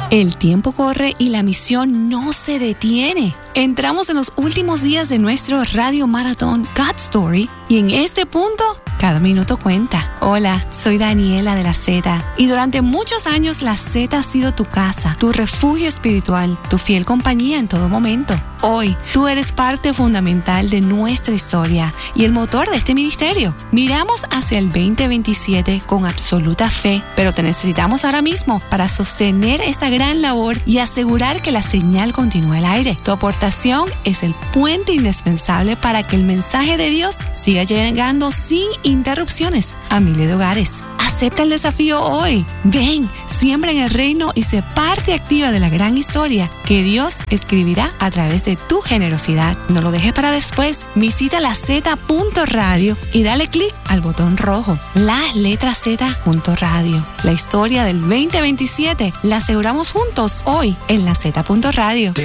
El tiempo corre y la misión no se detiene. Entramos en los últimos días de nuestro radio maratón God Story y en este punto, cada minuto cuenta. Hola, soy Daniela de La Z y durante muchos años La Z ha sido tu casa, tu refugio espiritual, tu fiel compañía en todo momento. Hoy, tú eres parte fundamental de nuestra historia y el motor de este ministerio. Miramos hacia el 2027 con absoluta fe, pero te necesitamos ahora mismo para sostener esta gran labor y asegurar que la señal continúe al aire. Tu aportación es el puente indispensable para que el mensaje de Dios siga llegando sin interrupciones a miles de hogares. Acepta el desafío hoy. Ven, siembra en el reino y sé parte activa de la gran historia que Dios escribirá a través de tu generosidad. No lo dejes para después. Visita LaZ.radio y dale clic al botón rojo. LaZ.radio. La historia del 2027 la aseguramos juntos hoy en LaZ.radio.